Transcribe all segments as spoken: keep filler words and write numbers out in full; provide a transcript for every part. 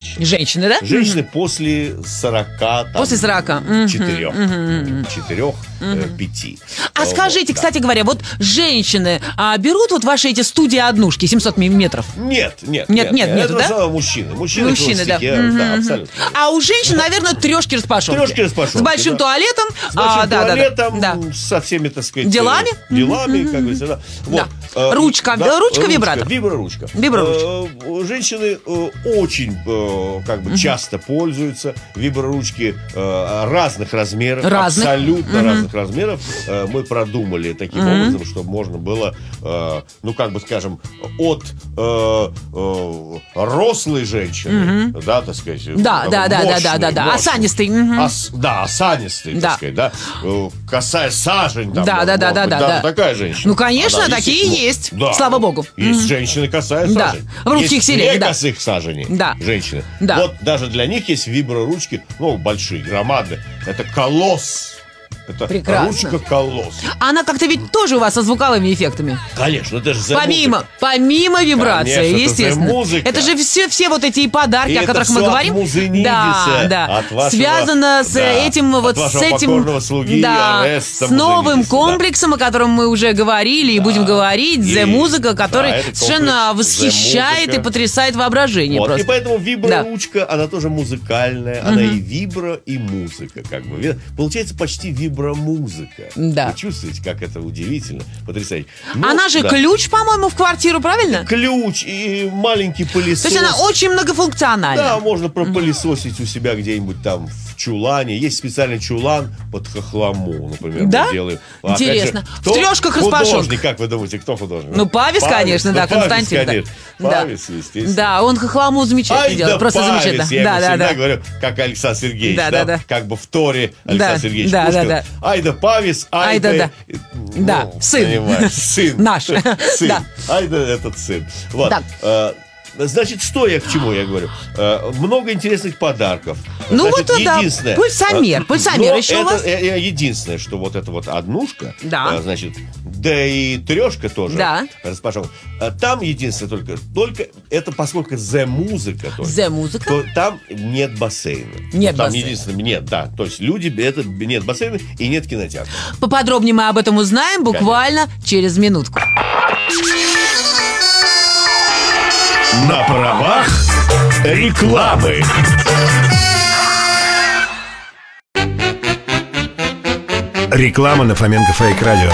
женщины. Женщины, да? Женщины после сорока. После сорока. Четырех. Четырех, пяти. А скажите, кстати говоря, вот женщины а, берут вот ваши эти студии-однушки семьсот метров? Нет, нет. Нет, нет, нет, это да? Мужчины. Мужчины, Мужчины, да. да, абсолютно. А у женщин, наверное, трешки-распашонки. Трешки-распашонки, С большим да. туалетом. С большим а, да, туалетом, да, да. со всеми, так сказать, делами, делами, как говорится, да. Вот. Да. Ручка, да, ручка, вибратор. Виброручка. Виброручка. Женщины очень, как бы, часто пользуются виброручки разных размеров, разных. абсолютно mm-hmm. разных размеров. Мы продумали таким mm-hmm. образом, чтобы можно было, ну, как бы, скажем, от э, э, рослой женщины, mm-hmm. да, так сказать, да, да, да, мощной, да, да, да, мощной, осанистый, mm-hmm. ос, да, осанистый, да. так сказать, да, касая сажень, там, да, да, да, да, быть, да, да, да, такая женщина. Ну, конечно, Она, такие ну, есть, да, слава богу. Есть mm-hmm. женщины, касая да. сажень. В русских есть селениях, да. косых саженей, да. женщины. Да. Вот даже для них есть виброручки, ну, большие, громадные. Это колосс. Это прекрасно. ручка-колосс. Она как-то ведь тоже у вас со звуковыми эффектами. Конечно, это же помимо, помимо вибрации, конечно, естественно. Это, музыка. Это же все, все вот эти подарки, и о которых мы говорим. Да, да. От вашего, связано с да, этим вот от с этим слуги, да, Ареста, с новым комплексом, да. о котором мы уже говорили и да. будем говорить. The музыка, который да, совершенно восхищает и потрясает воображение. Вот. Просто. И поэтому виброручка, да. она тоже музыкальная, она угу. и вибро, и музыка, как бы. Получается почти вибромузыка. Да. Вы чувствуете, как это удивительно, потрясающе. Ну, она же да. ключ, по-моему, в квартиру, правильно? Ключ и маленький пылесос. То есть она очень многофункциональна. Да, можно пропылесосить у себя где-нибудь там в чулане. Есть специальный чулан под хохлому, например. Да? Мы делаем. Интересно. Же, в трешках распашонок. Художник, как вы думаете, кто художник? Ну, Павис, Павис конечно, да, ну, Константин. Павис, конечно. Да. Павис, естественно. Да, он хохлому замечательно Ай, делает. да Просто Павис, замечательно. Я да, ему да, всегда да. говорю, как Александр Сергеевич, да, да, да, да. как бы в Торе Александр да, Сергеевич да, Пушкин. Да, да. Ай да Павис, ай, ай да, да. Ну, да, сын. Сын. Наш. Сын. Да. Ай да этот сын. Вот. Да. Значит, что я к чему я говорю? Много интересных подарков. Ну Значит, вот это единственное, пульсомер. Пульсомер еще это, у вас? Единственное, что вот эта вот однушка, да. значит, да и трешка тоже, да. распашон. Там единственное только, только это поскольку The музыка, The музыка, то там нет бассейна. Нет там бассейна. единственное, нет, да. То есть люди, это нет бассейна и нет кинотеатра. Поподробнее мы об этом узнаем буквально Конечно. через минутку. На правах рекламы. Реклама на Фоменко Фейк Радио.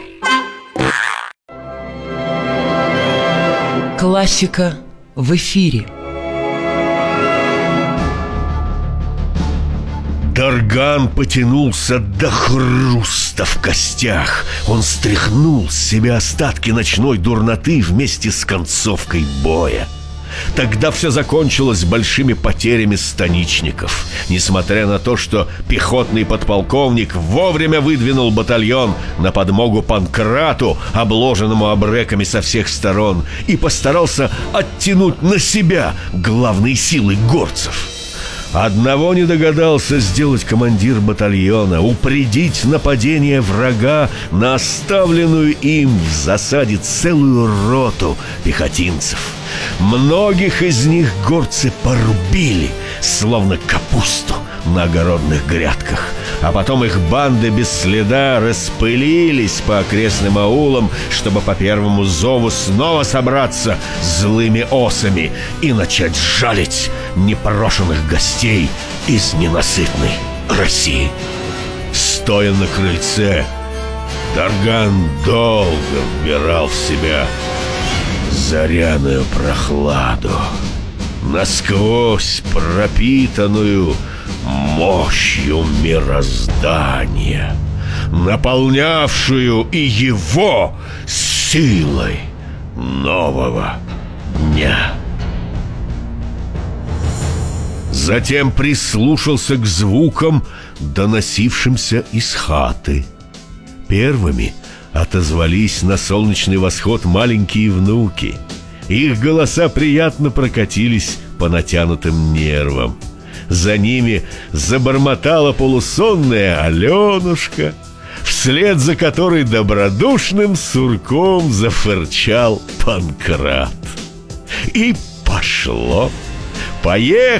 Классика в эфире. Дарган потянулся до хруста в костях. Он стряхнул с себя остатки ночной дурноты вместе с концовкой боя. Тогда все закончилось большими потерями станичников. Несмотря на то, что пехотный подполковник вовремя выдвинул батальон на подмогу Панкрату, обложенному абреками со всех сторон, и постарался оттянуть на себя главные силы горцев. Одного не догадался сделать командир батальона: упредить нападение врага на оставленную им в засаде целую роту пехотинцев. Многих из них горцы порубили, словно капусту на огородных грядках. А потом их банды без следа распылились по окрестным аулам, чтобы по первому зову снова собраться злыми осами и начать жалить непрошенных гостей из ненасытной России. Стоя на крыльце, Дарган долго вбирал в себя заряную прохладу, насквозь пропитанную мощью мироздания, наполнявшую и его силой нового дня. Затем прислушался к звукам, доносившимся из хаты. Первыми отозвались на солнечный восход маленькие внуки. Их голоса приятно прокатились по натянутым нервам. За ними забормотала полусонная Аленушка, вслед за которой добродушным сурком зафырчал Панкрат. И пошло, поехало.